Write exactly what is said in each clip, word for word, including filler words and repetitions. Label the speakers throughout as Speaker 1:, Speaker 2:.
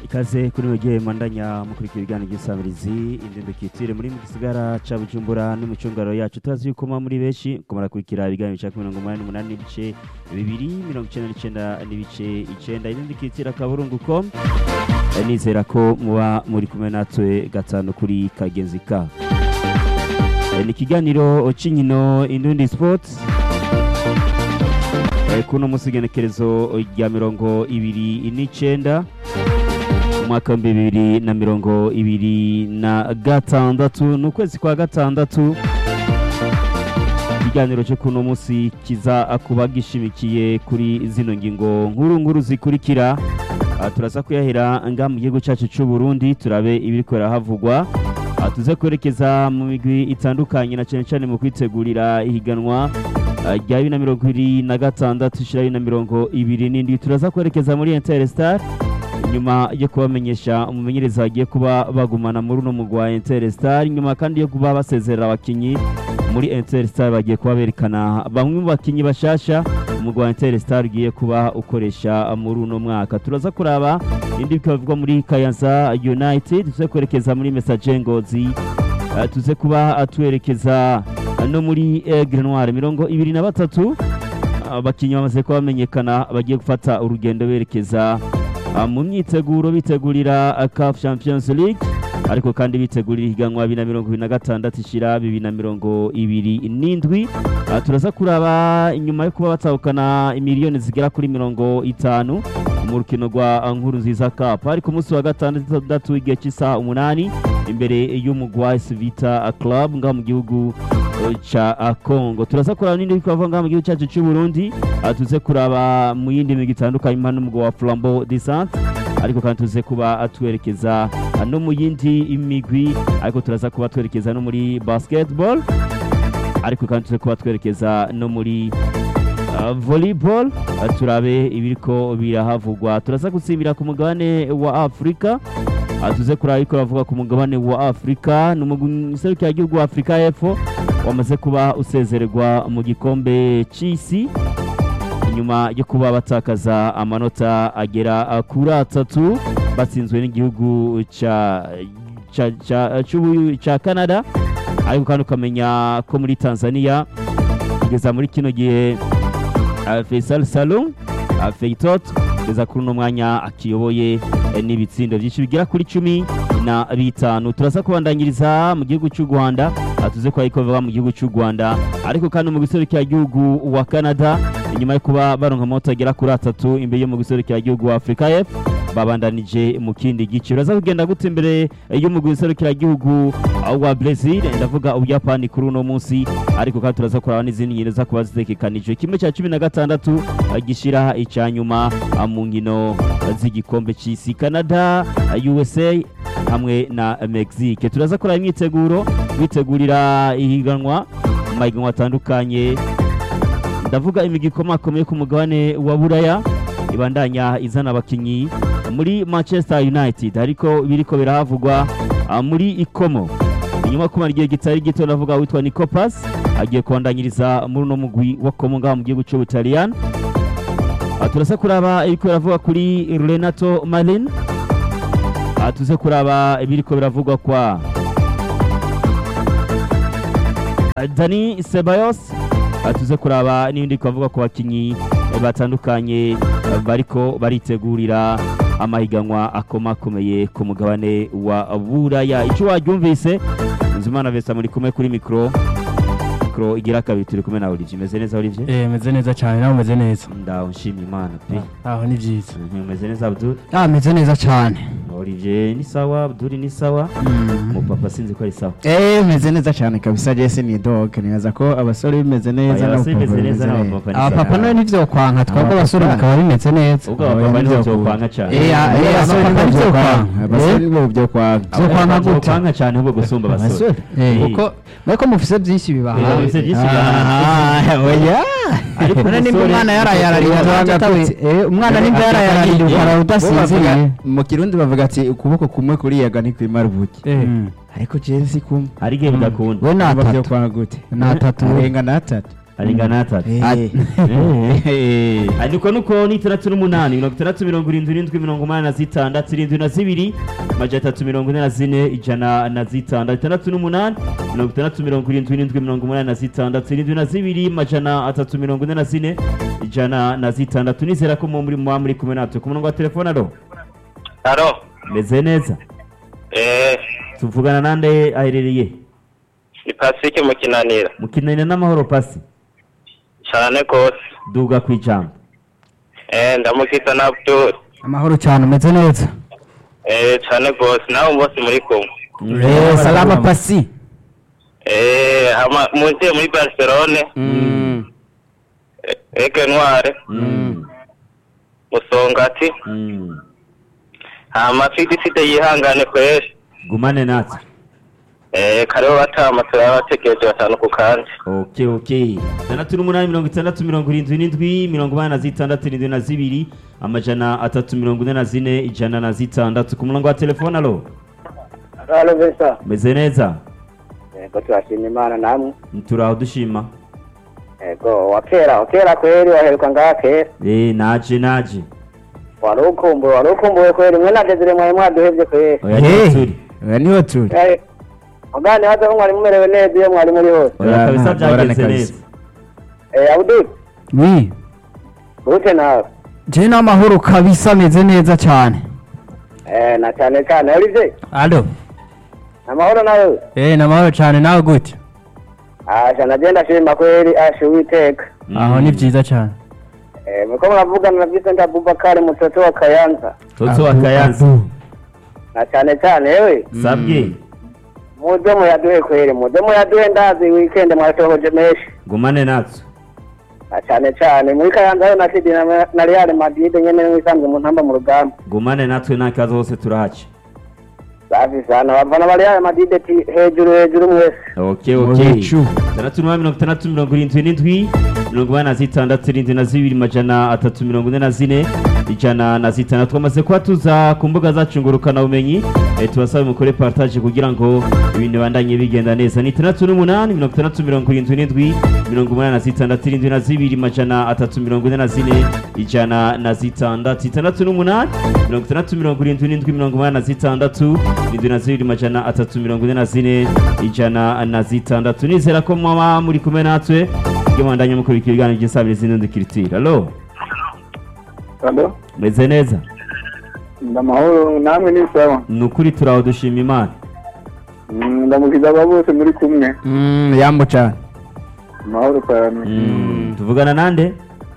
Speaker 1: ikaze kuri wegeye mandanya mukurikira ibiganiro by'isabirizi indembe kitire muri mu gisigara ca Bujumbura n'umucungaro yacu tazi yuko muri benshi kumara kurikira ibiganiro cya mirongo umunani n'umunani n'ibice bibiri mirongo icenda n'icenda n'ibice icenda indembe kitire akaburunguko nizera ko muba muri kumwe natwe gatanu kuri kagenzi ka ni ikiganiro c'inkino Indundi Sports kuno musigenekerezo rya mirongo ibiri n'icenda mwaka bibiri na mirongo ibiri na gatandatu n'ukwezi kwa gatandatu ikiganiro cyo kuno musi kiza kuba gishimikiye kuri zino ngingo nkuru nkuru zikurikira. Turaza kuyahera nga mu gihugu cyacu cy'u Burundi turabe ibiriko havugwa, tuze kwerekeza mu migwi itandukanye na cyane cyane mu kwitegurira ihiganwa rya bibiri na mirongo ibiri na gatandatu shira bibiri na mirongo ibiri n'indwi. Turaza kwerekeza muri Interstar nyuma yo kubamenyesha umumenyereza agiye kuba bagumana muri uno mugwa wa Interstar, nyuma kandi yo kuba basezerera abakinyi muri Interstar bagiye kuba berekana bamwe mu bakinyi bashasha umugwa wa Interstar ugiye kuba ukoresha muri uno mwaka. Turaza kuraba indi bikavugwa muri Kayanza United, tuze kwerekeza muri Messager Ngozi, uh, tuze kuba atwerekeza no muri Aigle Noir mirongo ibiri na batatu abakinyi uh, bamaze kuba bamenyekana bagiye gufata urugendo berekeza uh, mu myiteguro bitegurira uh, C A F Champions League, ariko kandi bitegurira ihiganwa bibiri na mirongo ibiri na gatandatu ishira bibiri na mirongo ibiri n'indwi. Uh, turaza kuraba inyuma yo kuba batahukana imiliyoni zigera kuri mirongo itanu mu rukino rwa nkuru nziza Cup, ariko umunsi wa gatandatu igihe cy'isaha umunani imbere y'umugwa Vita Club nga mu gihugu cha Kongo. Turaza kuraba nindi bikava nga mu gihugu cyacu cy'u Burundi, tuze kuraba mu yindi migi itandukanye impano umugwa wa Flambeau du Centre, ariko kandi tuze kuba atwerekeza no mu yindi imigwi, ariko turaza kuba twerekeza no muri basketball, ariko kandi tuze kuba twerekeza no muri uh, volleyball, uh, turabe ibiriko birahavugwa. Turaza gusimbira ku mugabane wa Afrika, uh, tuze kuraba iko bavuga ku mugabane wa Afrika n'umuseruki y'igihugu wa Afrika y'Epfo wamaze kuba usezererwa mu gikombe c'isi nyuma yo kuba batakaza amanota agera kuri atatu batsinzwe n'igihugu ca ca ca ca Canada, ariko kandi ukamenya ko muri Tanzania kugeza muri kino gihe uh, Faisal Salum uh, Feitot kugeza kuri uno mwanya akiyoboye eh, n'ibitsindo byinshi bigera kuri cumi na bitanu. Turaza kubandanyiriza mu gihugu cy'u Rwanda, atuze kwa ikova mu gihugu cy'u Rwanda, ariko kandi mu giserukira igihugu wa Canada nyuma yo kuba baronka amanota agera kuri atatu imbere yo mu giserukira igihugu wa Afrika y'Epfo babandanije mu kindi gice. Uraza kugenda gute imbere yo mu giserukira igihugu wa Brazil, ndavuga ubuyapani kuri uno munsi, ariko kandi turaza kuraba n'izindi nkino za kuba zitegekanijwe kimwe cya cumi na gatandatu gishira icyanyuma mu nkino z'igikombe cy'isi Canada, U S A hamwe na Mexique. Turaza kuraba imyiteguro bitegurira ihiganwa mu mahiganwa atandukanye, ndavuga imigi ikomakomeye ku mugabane wa Buraya ibandanya izana abakinyi muri Manchester United, ariko biriko birahavugwa muri Ikomo inyuma kumara igihe gitari gito, ndavuga witwa Nicopas agiye kwandanyiriza muri no mugwi wa Como ngaha mu gihugu cy'u Butaliyani. Turasa kuraba ibiko biravuga kuri Renato Malin, tuze kuraba ibiriko biravugwa kwa Dani Ceballos, tuze kuraba n'ibindi bikavuga ku bakinyi batandukanye bariko baritegurira amahiganwa akomakomeye ku mugabane wa Buraya. Icyo wagyumvise Nzimana Vesta muri kumwe kuri mikro mikro igira kabiri turi kumwe na Olivier. Meze neza Olivier?
Speaker 2: Eh, meze neza cyane, nawe meze neza?
Speaker 1: Ndaho nshimye Imana pe.
Speaker 2: Aho ni byiza.
Speaker 1: Meze neza Abdul?
Speaker 2: Ah, meze neza cyane.
Speaker 1: Olivier ni sawa, Abdul ni sawa, mu papa sinzi ko ari sawa.
Speaker 3: Eh, meze neza cyane kabisa, Jesse ni dog, nibaza ko abasore bimeze neza
Speaker 1: na papa bimeze neza na papa.
Speaker 2: Ah, papa no nivyo kwanka, twabwo abasore bakaba bimeze neza.
Speaker 1: Ubwo papa nivyo kwanka cyane.
Speaker 3: Eh, eh, abasore nivyo kwanka, abasore bo byo kwanka.
Speaker 2: Byo kwanka gute?
Speaker 1: Kwanka cyane ubwo gusumba abasore.
Speaker 2: Eh, uko bariko mufise byinshi bibaha.
Speaker 1: Mufise byinshi bibaha.
Speaker 3: Ah, oya.
Speaker 2: Ariko none nimba umwana yarayarariye, eh, umwana nimba yarayarariye ukara udasinziriye.
Speaker 3: Mu Kirundi bavuga ati ukuboko kumwe kuri yaga ni kwimara ubuki.
Speaker 2: Eh.
Speaker 3: Ariko Jesse kumwe.
Speaker 1: Ari gihe bidakunda.
Speaker 2: We na
Speaker 3: Byo
Speaker 2: tatu.
Speaker 3: kwanka gute?
Speaker 2: Na tatu.
Speaker 3: Renga na tatu.
Speaker 1: aringana n'atatu ariko nuko ni itandatu n'umunani mirongo itandatu mirongo irindwi irindwi mirongo umunani na zitandatu irindwi na zibiri amajana atatu mirongo ine na zine ijana na zitandatu itandatu n'umunani mirongo itandatu mirongo irindwi irindwi mirongo umunani na zitandatu irindwi na zibiri amajana atatu mirongo ine na zine ijana na zitandatu nizera ko muri muba muri kumwe natwe ku murongo wa telefone. alo
Speaker 4: alo
Speaker 1: meze neza
Speaker 4: eh
Speaker 1: tuvugana nande aherereye?
Speaker 4: ni Pacifique mu Kinanira.
Speaker 1: mu Kinanira n'amahoro Pasi
Speaker 4: cyane kose
Speaker 1: duga kwijambo.
Speaker 4: eh ndamukita na Abdul.
Speaker 2: amahoro cyane umeze neza?
Speaker 4: eh cyane kose nawe bose muri kumwe.
Speaker 2: eh salama Pasi.
Speaker 4: eh ama munte muri Barcelone.
Speaker 1: mm
Speaker 4: Eke Noire.
Speaker 1: mm
Speaker 4: Musongati.
Speaker 1: mm
Speaker 4: Hama fiti fite yihangane kwese.
Speaker 1: gumane natwe.
Speaker 4: Eh kariho batama turabatekereje batanu ku kandi.
Speaker 1: Okay okay. itandatu n'umunani mirongo itandatu mirongo irindwi n'indwi mirongo umunani na zitandatu irindwi na zibiri amajana atatu mirongo ine na zine ijana na zitandatu ku murongo wa telefone. alo
Speaker 5: Alo Vesa.
Speaker 1: meze neza?
Speaker 5: Ego turashima Imana namwe.
Speaker 1: turaho dushima.
Speaker 5: Ego wakera wakera kweli waheruka ngaha kera.
Speaker 1: eh naje naje
Speaker 5: Warukumbuye warukumbuye kweli mwe nagezere mwe mwaduhevye kweli.
Speaker 1: oya niho turi
Speaker 3: oya niho turi
Speaker 5: Eh. Ogane hata mwari mumerewe neza iyo mwari muri hose.
Speaker 1: oya kabisa byagenze
Speaker 3: kabisa.
Speaker 1: neza.
Speaker 5: Eh Abdul.
Speaker 2: Oui.
Speaker 5: Ute nawe.
Speaker 2: Je n'amahoro kabisa meze neza cyane.
Speaker 5: Eh na cyane cyane Olivier.
Speaker 2: Alo.
Speaker 5: Amahoro nawe.
Speaker 2: Eh n'amahoro cyane nawe gute?
Speaker 5: Aje nagenda shima kweli ashe witeka.
Speaker 2: Aho ni byiza cyane.
Speaker 5: Eh mko mnavugana na Vincent Abubakar mtoto wa Kayanza.
Speaker 1: toto wa Kayanza
Speaker 5: Na cyane cyane ewe.
Speaker 1: sabye
Speaker 5: Muze muyaduhe kweli muze muyaduhe ndazi weekend mwatohoje meshi.
Speaker 1: gumane natwe.
Speaker 5: Na cyane cyane muri Kayanza na City na, na Real Madrid nyene mwisanzwe mu ntamba mu rugamba.
Speaker 1: gumane natwe nta kazo hose turahaca.
Speaker 5: Safi sana bavana bali Real Madrid ati hejuru hejuru mwese.
Speaker 1: okay okay. itandatu n'umunani mirongo itandatu mirongo irindwi n'indwi mirongo umunani na zitandatu irindwi na zibiri amajana atatu mirongo ine na zine ijana na zitandatu. twamaze kuba tuza ku mbuga zacu ngurukana bumenyi eh, tubasaba mukore partage kugira ngo ibintu bandanye bigenda neza. ni itandatu n'umunani mirongo itandatu mirongo irindwi n'indwi mirongo umunani na zitandatu irindwi na zibiri amajana atatu mirongo ine na zine ijana na zitandatu. itandatu n'umunani mirongo itandatu mirongo irindwi n'indwi mirongo umunani na zitandatu irindwi na zibiri amajana atatu mirongo ine na zine ijana na zitandatu. nizera ko mwaba muri kumwe natwe iyo mwandanye mukurikira ibiganiro by'isabirizi n'indikirtira. alo
Speaker 5: Alo.
Speaker 1: meze neza?
Speaker 5: Ndamahoro namwe ni sawa.
Speaker 1: nukuri turaho dushima Imana.
Speaker 5: Ndamukiza bose muri kumwe.
Speaker 3: mm yambo cyane
Speaker 5: Mahoro cyane.
Speaker 1: Mm, tuvugana nande?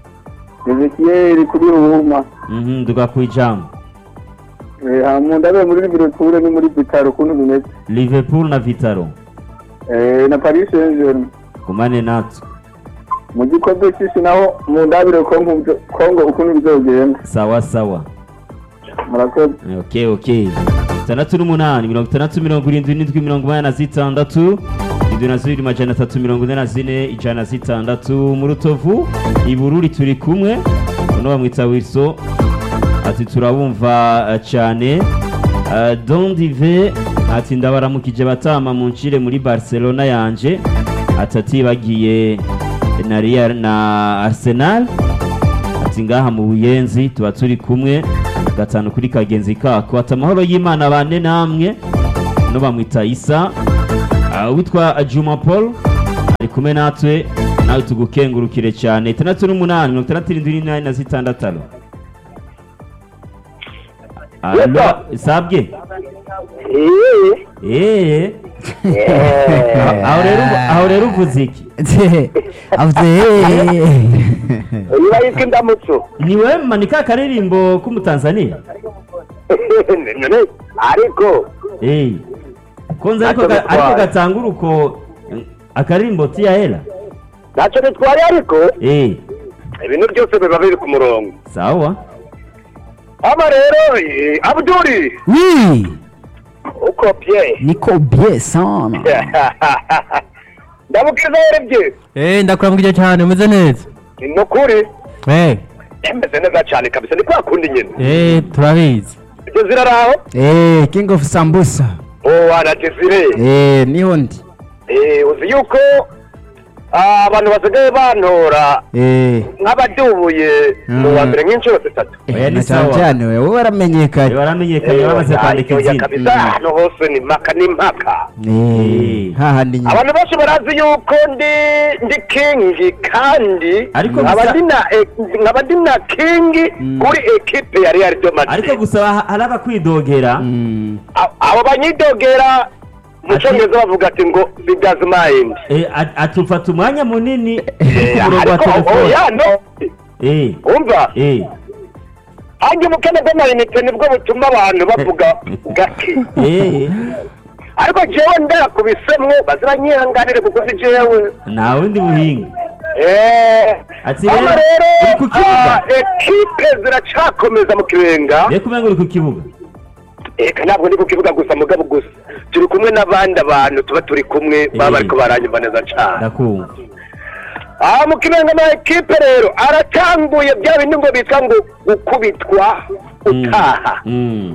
Speaker 5: Ezekiel kuri Ruma.
Speaker 1: Mhm duga kwijambo.
Speaker 5: Eh hamunda be muri Liverpool ni muri Vitaro kuno bimeze.
Speaker 1: Liverpool na Vitaro
Speaker 5: Eh na Paris Saint-Germain.
Speaker 1: gumane natwe.
Speaker 5: Mu gikombe cy'isi naho mu ndabire Kongo Kongo ukuntu bizogenda.
Speaker 1: sawa sawa.
Speaker 5: Murakoze.
Speaker 1: okay okay. itandatu n'umunani mirongo itandatu mirongo irindwi n'indwi mirongo umunani na zitandatu irindwi na zibiri amajana atatu mirongo ine na zine ijana na zitandatu. mu Rutovu i Bururi turi kumwe uno bamwita Wilson ati turabumva uh, cyane. uh, Don Dive ati ndabaramukije batama mu ncire muri Barcelona yanje atati bagiye na Real na Arsenal ati ngaha mu Buyenzi tuba turi kumwe gatanu kuri kagenzi kako ati amahoro y'Imana bane namwe no bamwita Isa. uh, witwa Juma Paul ari kumwe natwe nawe tugukengurukire cyane. itandatu n'umunani mirongo itandatu irindwi na zitandatu. alo alo sabye
Speaker 5: Eh.
Speaker 1: eh aho rero aho rero uvuze iki?
Speaker 2: Avuze
Speaker 5: Uyu yitwa Ndamutso.
Speaker 1: ni we manika karirimbo k'umutanzania
Speaker 5: Ariko
Speaker 1: eh konza ariko ga- ariko gatangura uko akaririmbo tiya hela
Speaker 5: ntacyo bitwari ariko
Speaker 1: eh
Speaker 5: ibintu byose biba biri ku murongo.
Speaker 1: sawa.
Speaker 5: Ama rero eh, Abduri
Speaker 2: Oui.
Speaker 5: uko bye.
Speaker 2: Niko bien sana.
Speaker 5: Ndamukiza yarebye.
Speaker 2: Eh ndakuramukije cyane umeze neza?
Speaker 5: Ni nukuri.
Speaker 2: Eh.
Speaker 5: Emeze neza cyane kabisa ni kwa kundi nyine.
Speaker 2: Eh turabizi.
Speaker 5: Ibyo ziraraho?
Speaker 3: eh king of sambusa
Speaker 5: Oh ana Desire.
Speaker 3: eh niho ndi
Speaker 5: Eh uzi yuko
Speaker 4: Ah, abantu basigaye bantora
Speaker 3: eh
Speaker 4: nk'abadubuye mu wa mbere nk'inshuro zitatu.
Speaker 1: Oya, ni
Speaker 3: na cyane
Speaker 1: sawa.
Speaker 3: cyane wewe waramenyekanye
Speaker 1: baramenyekanye bamaze kwandika
Speaker 4: Oya,
Speaker 1: izina
Speaker 4: kabisa hano hose ni maka n'impaka.
Speaker 3: eh hahandi nyine
Speaker 4: Abantu bose barazi yuko ndi ndi kingi kandi
Speaker 1: Ariko
Speaker 4: nkaba
Speaker 1: gusa-
Speaker 4: ndi na e- nkaba ndi na kingi kuri ekipe ya Real de Madrid.
Speaker 1: ariko gusa ha- hari abakwidogera
Speaker 3: Mm.
Speaker 4: A- abo banyidogera mu
Speaker 1: Ati-
Speaker 4: cyongereza bavuga ati ngo it does mind.
Speaker 1: eh, at- atufata umwanya munini ku murongo wa
Speaker 4: Ariko
Speaker 1: telefone
Speaker 4: oya no
Speaker 1: eh
Speaker 4: umva
Speaker 1: eh
Speaker 4: hanjye ubukene bw'amayinite nibwo butuma abantu bavuga gake
Speaker 1: eh
Speaker 4: ariko jewe ndakubisemwo baziranyihanganire kuko si jewe
Speaker 1: nta wundi buhinga
Speaker 4: Eh,
Speaker 1: Ati
Speaker 4: hano
Speaker 1: rero,
Speaker 4: rero
Speaker 1: uri ku kibuga?
Speaker 4: ah, ekipe ziracakomeza mu kibenga
Speaker 1: reka umenga uri ku kibuga
Speaker 4: eka ntabwo ndi ku kibuga gusa mugabo gusa turi kumwe n'abandi abantu tuba turi kumwe baba
Speaker 1: Eh.
Speaker 4: bariko baranyumva neza cane
Speaker 1: ndakumva
Speaker 4: aha mu kibenga ama ekipe rero aratanguye bya bindi ngo bitwa ngo gukubitwa utaha
Speaker 1: Mm.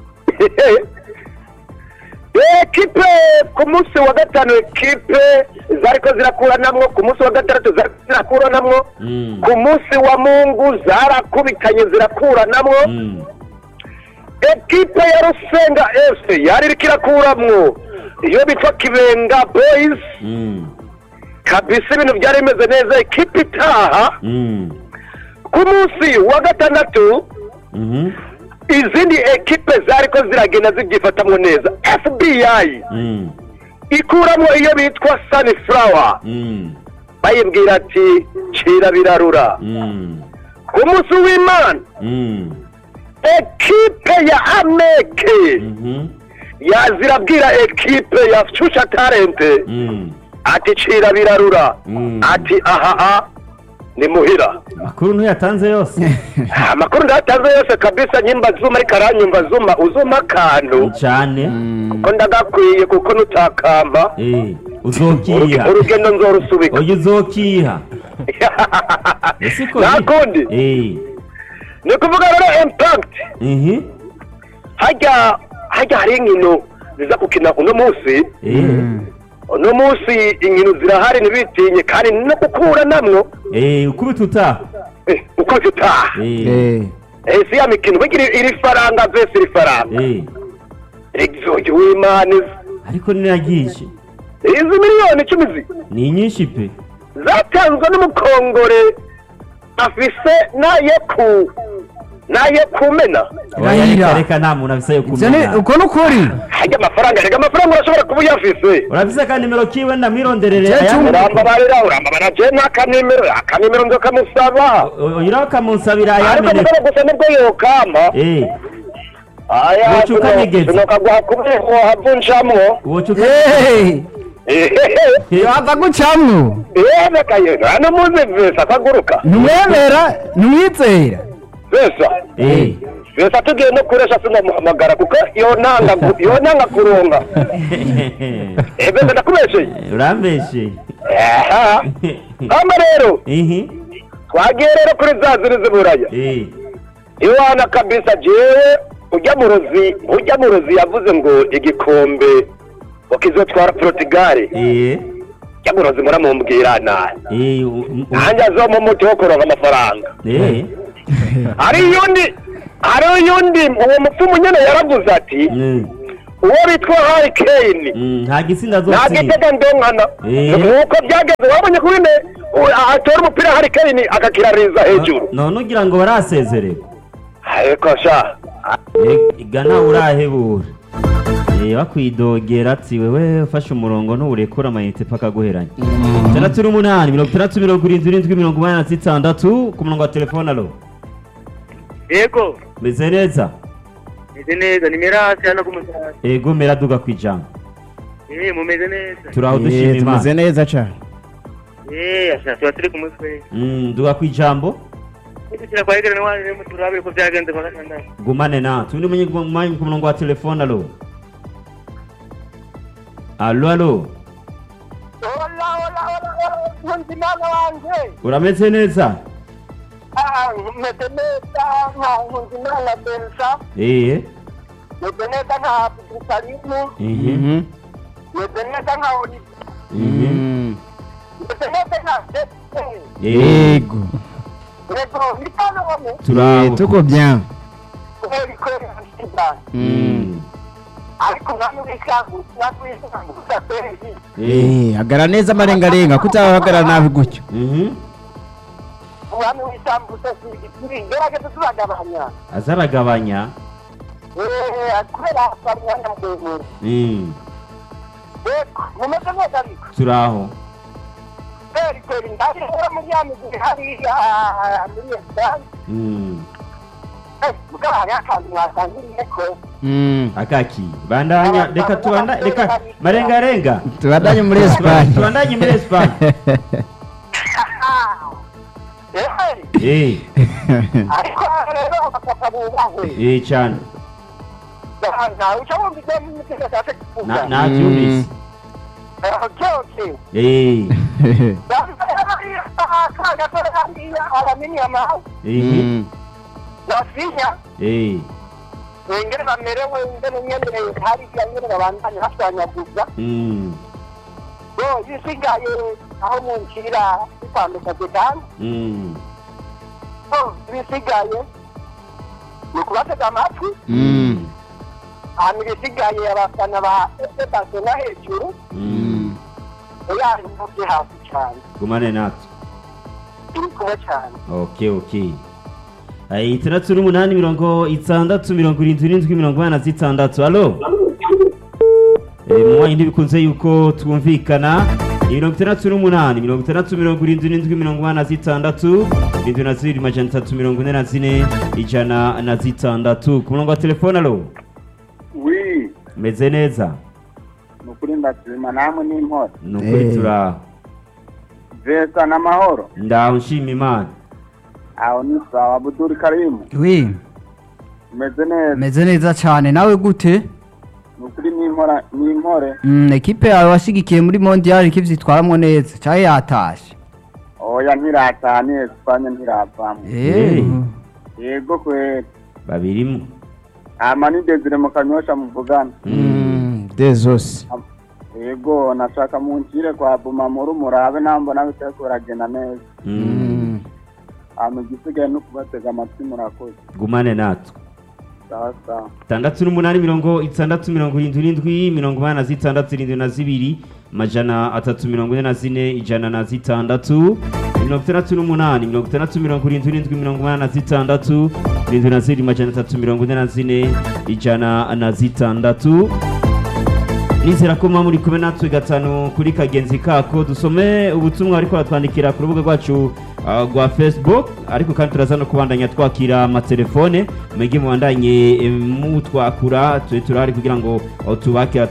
Speaker 4: ekipe ku munsi wa gatanu ekipe zariko zirakuranamwo ku munsi wa gatandatu zariko zirakuranamwo
Speaker 1: Mm.
Speaker 4: ku munsi wa mungu zarakubitanye zirakuranamwo
Speaker 1: Mm.
Speaker 4: ekipe ya rusenga ese yari iriko irakuramwo iyo bitwa kibenga boys
Speaker 1: Mm.
Speaker 4: kabisa ibintu byari bimeze neza ekipe itaha
Speaker 1: Mm.
Speaker 4: ku munsi wa gatandatu
Speaker 1: Mhm.
Speaker 4: izindi ekipe zariko ziragenda zibyifatamwo neza F B I
Speaker 1: Mm.
Speaker 4: ikuramwo iyo bitwa sunflower
Speaker 1: Mm.
Speaker 4: bayibwira ati cira birarura
Speaker 1: Mm.
Speaker 4: ku munsi w'imana
Speaker 1: Mm.
Speaker 4: ekipe ya ameke
Speaker 1: Mhm.
Speaker 4: yazirabwira ekipe ya shusha talente
Speaker 1: Mm.
Speaker 4: ati cira birarura
Speaker 1: Mm.
Speaker 4: ati ahaa ni muhira
Speaker 1: Makuru ntuyatanze yose
Speaker 4: amakuru ndatanze yose kabisa nyimba zuma ariko aranyumva zuma uzuma akantu
Speaker 1: cyane
Speaker 4: ko ndagakwiye kuko nutakamba
Speaker 1: eh uzokiha
Speaker 4: urugendo nzorusubika
Speaker 1: oya uzokiha ese ko
Speaker 4: nakundi
Speaker 1: eh
Speaker 4: ni kuvuga rero impact
Speaker 1: mhm
Speaker 4: hajya hajya hari inkino ziza gukina uno munsi
Speaker 1: eh
Speaker 4: uno munsi inkino zirahari ntibitinye kandi no gukura namwo
Speaker 1: eh ukubita utaha
Speaker 4: eh, uko zitaha
Speaker 1: eh
Speaker 3: eh
Speaker 4: eh, si ya mikino bigira iri faranga vese iri faranga
Speaker 1: eh
Speaker 4: exoge w'imana izi
Speaker 1: ariko niragishe
Speaker 4: izi miliyoni icumi zi
Speaker 1: ni nyinshi pe
Speaker 4: zatanzwe n'umukongore afise naye ku naye kumena
Speaker 1: oya reka reka nta muntu afise yo
Speaker 2: Ivyo ni
Speaker 1: kumenya
Speaker 2: uko nukuri
Speaker 4: hajya amafaranga rega amafaranga urashobora kuba uyafise
Speaker 1: urafise ka nimero kiwe ndamwironderere
Speaker 2: Cece
Speaker 1: aya
Speaker 4: uramba barira uramba baraje n'akanimero akanimero nzokamusaba
Speaker 1: uyira kamunsabira
Speaker 4: ariko
Speaker 1: ayameneka
Speaker 4: mugabo gusa nibwo yokamba
Speaker 1: eh
Speaker 4: aya
Speaker 1: Wocu ukanyegeza.
Speaker 4: sinokaguha kubwo havunjamwo
Speaker 1: wocuka
Speaker 2: hey
Speaker 4: ehehe
Speaker 2: yava gucamwo
Speaker 4: ehe kayo hano muze vesa kaguruka
Speaker 2: ntumwemera ntumwizera
Speaker 4: vesa
Speaker 1: eh
Speaker 4: vesa tugiye no kuresha sinamuhamagara kuko iyo nanga gu- iyo nanga kuronga eh vesa ndakubesheye
Speaker 1: urambeshe
Speaker 4: aha hama rero
Speaker 1: eh
Speaker 4: twagiye rero kuri za ziri z'iburaya
Speaker 1: eh
Speaker 4: iwana kabisa jewe ujya murozi ujya murozi yavuze ngo igikombe wakizotwara Portugal
Speaker 1: eh
Speaker 4: ujya murozi muramumbwira nabi
Speaker 1: eh u- u-
Speaker 4: nanjye azoma umuti wo kuronka amafaranga
Speaker 1: eh
Speaker 4: hari yundi hari yundi uwo mupfumu nyene yaravuze ati
Speaker 1: Mm.
Speaker 4: uwo bitwa Harry Kane
Speaker 1: Mm, nta gisinda
Speaker 4: nta
Speaker 1: azotsinda
Speaker 4: gitega ndonkana
Speaker 1: Eh.
Speaker 4: nuko byageze wabonye ko nyine u- atora umupira Harry Kane akakirariza hejuru
Speaker 1: none ugira ngo barasezerewe
Speaker 4: ariko sha
Speaker 1: igana urahebura eh bakwidogera ati wewe ufashe umurongo nturekura amayinite paka guheranya itandatu n'umunani mirongo itandatu mirongo irindwi irindwi mirongo umunani na zitandatu ku murongo wa telefone alo
Speaker 5: yego
Speaker 1: meze neza
Speaker 5: meze neza ni mirasi hano ku musaza
Speaker 1: ego meraduga kwijambo
Speaker 5: eh mumeze neza
Speaker 1: turaho
Speaker 3: Eh,
Speaker 1: dushima
Speaker 3: tumeze
Speaker 1: imana
Speaker 3: neza cyane
Speaker 5: eh asha tuba turi ku mutwe
Speaker 1: Mm, duga kwijambo
Speaker 5: dukira kwa igere n'wari rero turabire ko byagenze kwa gatandatu
Speaker 1: gumane na tuni umenye gumanye ku murongo wa telefone alo alo alo
Speaker 5: hola hola hola nzi mama wanje
Speaker 1: urameze neza
Speaker 5: ah meze neza nka nzi mama bensa
Speaker 1: eh
Speaker 5: meze neza nka Salimu
Speaker 1: mhm
Speaker 3: Mhm.
Speaker 5: meze neza nka Oli
Speaker 1: mhm
Speaker 3: Mm.
Speaker 5: meze
Speaker 3: yego Eh,
Speaker 1: turaho
Speaker 3: tuko bien
Speaker 1: Mm.
Speaker 5: ariko nkamwe w'isangu nkamwe w'isangu usaperi
Speaker 1: Eh.
Speaker 3: Eh, hagara neza amarengarenga kutabahagarara nabi gutyo
Speaker 1: Mhm.
Speaker 5: umwami w'isambu usaperi gerageza turagabanya
Speaker 1: azaragabanya
Speaker 5: eh kubera hari umwanya muremure
Speaker 1: Mm.
Speaker 5: yego mumeze neza ariko
Speaker 1: turaho
Speaker 5: peri peri ndari hora muri ya migwi hariya muri esipanye
Speaker 1: Mm.
Speaker 5: mugabo hari akantu mwasangiriye ko
Speaker 3: Mm.
Speaker 1: akaki bandanya reka tubanda reka marengarenga
Speaker 3: tubandanye muri Espagne
Speaker 1: tubandanye muri Espagne
Speaker 5: eh
Speaker 1: eh
Speaker 5: ariko rero abapapa bubahwe
Speaker 1: eh cyane
Speaker 5: nta uca wumva ibyo mutima cyase kuvuga
Speaker 1: na navyumvise
Speaker 5: byose
Speaker 1: eh
Speaker 5: akagatore hariya aramenye amazi
Speaker 1: eh
Speaker 3: Mm.
Speaker 5: basinya
Speaker 1: eh
Speaker 5: ingene bamerewe ingene nyene hariya nyene babandanye bashwanyaguza
Speaker 1: Mm.
Speaker 5: bo bisigaye aho munkira bitandukanye kandi
Speaker 1: Mm.
Speaker 5: bo bisigaye ni kubatega amatwi
Speaker 3: Mm.
Speaker 5: ahantu bisigaye abafana ba ese basona hejuru
Speaker 1: Mm.
Speaker 5: yari muvye hasi cyane
Speaker 1: gumane natwe
Speaker 5: iri kumwe cyane
Speaker 1: okay okay Ay, itandatu n'umunani mirongo itandatu mirongo irindwi n'indwi mirongo inani na zitandatu alo Eh, mu mwanya ntibikunze yuko twumvikana mirongo itandatu n'umunani mirongo itandatu mirongo irindwi n'indwi mirongo inani na zitandatu irindwi na zibiri majana atatu mirongo ine na zine ijana na zitandatu ku murongo wa telefone alo
Speaker 5: wi
Speaker 1: meze neza
Speaker 5: nukuri ndashima namwe n'impora
Speaker 1: ni ukuri
Speaker 3: Eh.
Speaker 1: turaho
Speaker 5: vesa n'amahoro
Speaker 1: ndaho nshima imana
Speaker 5: aho ni sawa Abuduri Karimu
Speaker 2: wi
Speaker 5: umeze neza
Speaker 2: meze neza cyane nawe gute
Speaker 5: nukuri n'impora n'impore
Speaker 2: Mm, ekipe yawe washigikiye muri mondial ikivyitwaramwo neza cyaye yatashe
Speaker 5: oya ntirataha ni Espanye ntiravamwo
Speaker 2: eh
Speaker 5: yego kweli
Speaker 1: babirimo
Speaker 5: ama ni Desire mu Kanyosha muvugana
Speaker 2: Mm.
Speaker 3: de zose
Speaker 5: yego nashaka munkire kwa Buma muri murabe nambona bitako biragenda neza
Speaker 1: Mm.
Speaker 5: ama gisigaye no kubatega amatwi murakoze
Speaker 1: gumane natwe
Speaker 5: sawa sawa
Speaker 1: tandatu n'umunani mirongo itandatu mirongo irindwi n'indwi mirongo inani na zitandatu irindwi na zibiri majana atatu mirongo ine na zine ijana na zitandatu mirongo itandatu n'umunani mirongo itandatu mirongo irindwi n'indwi mirongo inani na zitandatu irindwi na zibiri majana atatu mirongo ine na zine ijana na zitandatu nizera ko muba muri kumwe natwe gatanu kuri kagenzi kako dusome ubutumwa ariko batwandikira ku rubuga rwacu uh, rwa Facebook ariko kandi turaza no kubandanya twakira amatelefone mwege mubandanye eh, mutwakura turi turahari kugira ngo uh, tubakira